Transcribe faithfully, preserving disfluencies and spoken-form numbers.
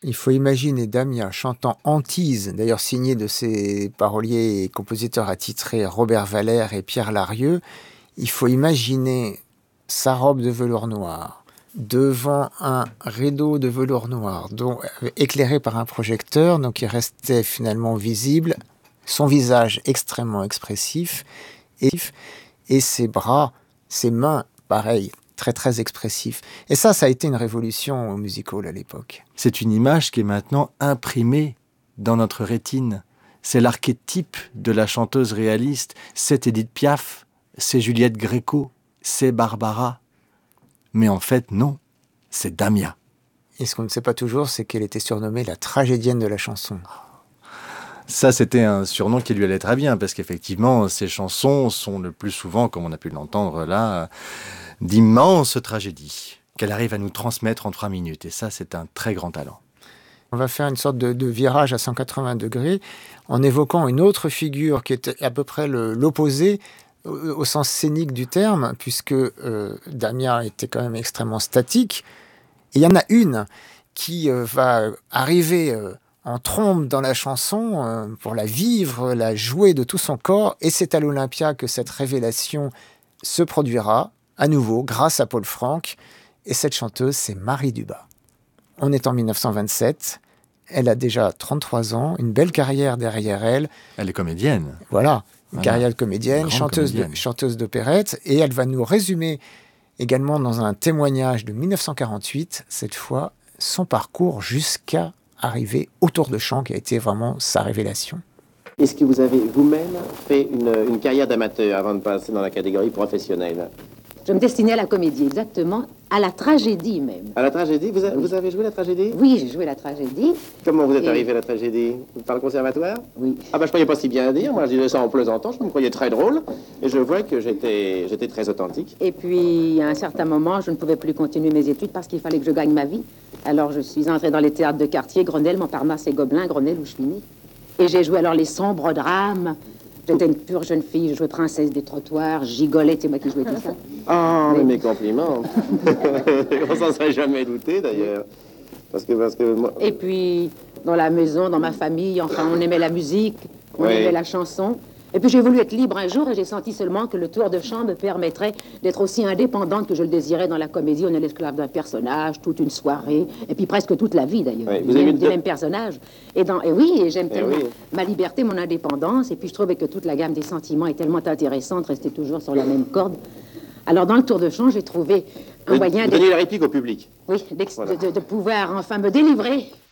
Il faut imaginer Damia chantant Antise, d'ailleurs signé de ses paroliers et compositeurs attitrés Robert Valère et Pierre Larieux. Il faut imaginer sa robe de velours noir, devant un rideau de velours noir, donc éclairé par un projecteur, donc il restait finalement visible, son visage extrêmement expressif, et, et ses bras, ses mains, pareil, très très expressifs. Et ça, ça a été une révolution au musical à l'époque. C'est une image qui est maintenant imprimée dans notre rétine. C'est l'archétype de la chanteuse réaliste. C'est Édith Piaf, c'est Juliette Gréco, c'est Barbara. Mais en fait, non, c'est Damia. Et ce qu'on ne sait pas toujours, c'est qu'elle était surnommée la tragédienne de la chanson. Ça, c'était un surnom qui lui allait très bien, parce qu'effectivement, ses chansons sont le plus souvent, comme on a pu l'entendre là, d'immenses tragédies qu'elle arrive à nous transmettre en trois minutes. Et ça, c'est un très grand talent. On va faire une sorte de, de virage à cent quatre-vingts degrés en évoquant une autre figure qui est à peu près le, l'opposé au, au sens scénique du terme, puisque euh, Damia était quand même extrêmement statique. Et il y en a une qui euh, va arriver euh, en trombe dans la chanson euh, pour la vivre, la jouer de tout son corps. Et c'est à l'Olympia que cette révélation se produira à nouveau grâce à Paul Franck. Et cette chanteuse, c'est Marie Dubas. On est en mille neuf cent vingt-sept. Elle a déjà trente-trois ans, une belle carrière derrière elle. Elle est comédienne. Voilà, une voilà. carrière de comédienne, chanteuse, comédienne. De, chanteuse d'opérette. Et elle va nous résumer également dans un témoignage de mille neuf cent quarante-huit, cette fois, son parcours jusqu'à arriver au Tour de Chant, qui a été vraiment sa révélation. Est-ce que vous avez vous-même fait une, une carrière d'amateur avant de passer dans la catégorie professionnelle? Je me destinais à la comédie, exactement, à la tragédie même. À la tragédie? Vous, a, oui. vous avez joué la tragédie? Oui, j'ai joué la tragédie. Comment vous êtes et... arrivé à la tragédie? Par le conservatoire? Oui. Ah ben je ne croyais pas si bien dire, moi je disais ça en plaisantant, je me croyais très drôle, et je vois que j'étais, j'étais très authentique. Et puis, à un certain moment, je ne pouvais plus continuer mes études parce qu'il fallait que je gagne ma vie. Alors je suis entrée dans les théâtres de quartier, Grenelle, Montparnasse et Gobelin, Grenelle où je suis née. Et j'ai joué alors les sombres drames. J'étais une pure jeune fille, je jouais princesse des trottoirs, Gigolette, c'est moi qui jouais tout ça. Ah, mais... mais mes compliments. On s'en serait jamais douté, d'ailleurs. Parce que, parce que moi... Et puis, dans la maison, dans ma famille, enfin, on aimait la musique, on oui. aimait la chanson. Et puis j'ai voulu être libre un jour et j'ai senti seulement que le tour de chant me permettrait d'être aussi indépendante que je le désirais dans la comédie. On est l'esclave d'un personnage, toute une soirée, et puis presque toute la vie d'ailleurs. Oui, vous avez du même personnage. Et, dans, et oui, et j'aime et tellement oui. ma liberté, mon indépendance, et puis je trouvais que toute la gamme des sentiments est tellement intéressante, rester toujours sur la même corde. Alors dans le tour de chant, j'ai trouvé un vous, moyen vous de... donner la réplique au public. Oui, voilà. de, de, de pouvoir enfin me délivrer